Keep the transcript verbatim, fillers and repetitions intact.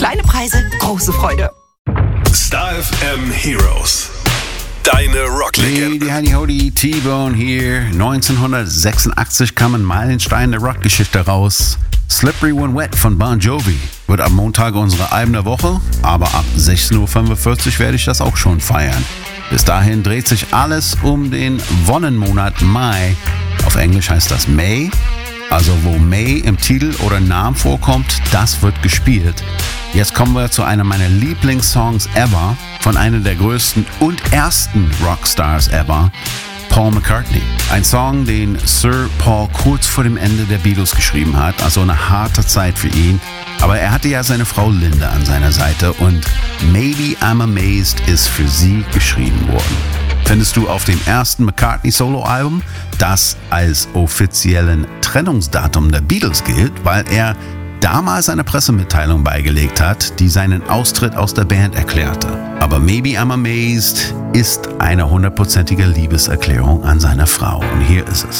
Kleine Preise, große Freude. Star F M Heroes. Deine Rocklegende. Hey, die Howdy, T-Bone hier. neunzehnhundertsechsundachtzig kam ein Meilenstein der Rockgeschichte raus. Slippery When Wet von Bon Jovi wird am Montag unsere Alben der Woche, aber ab sechzehn Uhr fünfundvierzig werde ich das auch schon feiern. Bis dahin dreht sich alles um den Wonnenmonat Mai. Auf Englisch heißt das May. Also wo May im Titel oder Namen vorkommt, das wird gespielt. Jetzt kommen wir zu einem meiner Lieblingssongs ever von einer der größten und ersten Rockstars ever, Paul McCartney. Ein Song, den Sir Paul kurz vor dem Ende der Beatles geschrieben hat, also eine harte Zeit für ihn. Aber er hatte ja seine Frau Linda an seiner Seite und Maybe I'm Amazed ist für sie geschrieben worden. Findest du auf dem ersten McCartney-Solo-Album, das als offiziellen Trennungsdatum der Beatles gilt, weil er damals eine Pressemitteilung beigelegt hat, die seinen Austritt aus der Band erklärte. Aber Maybe I'm Amazed ist eine hundertprozentige Liebeserklärung an seine Frau. Und hier ist es.